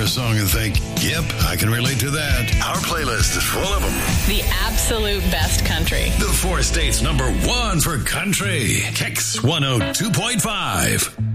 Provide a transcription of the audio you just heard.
a song and think, yep, I can relate to that. Our playlist is full of them. The absolute best country. The 4 states #1 for country. Kicks 102.5.